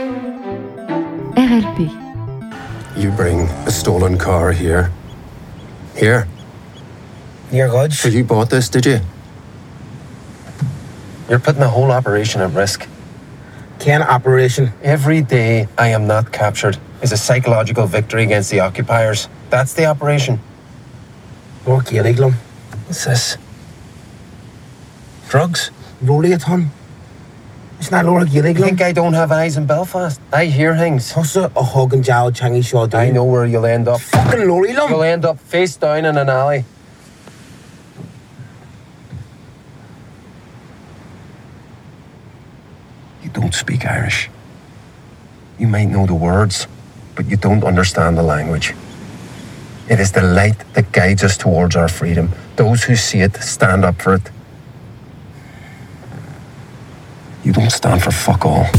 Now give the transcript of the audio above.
RLP. You bring a stolen car here. Here. Your goods? So you bought this, did you? You're putting the whole operation at risk. Can operation? Every day I am not captured is a psychological victory against the occupiers. That's the operation. Lord Gaeliglum. What's this? Drugs? Rolly a ton. It's not Lord You Gaeliglum. think I don't have eyes in Belfast? I hear things. Tussa a hug and jowl changy shaw do. I know where you'll end up. Fucking lorry lum. You'll end up face down in an alley. You don't speak Irish. You might know the words, but you don't understand the language. It is the light that guides us towards our freedom. Those who see it stand up for it. You don't stand for fuck all.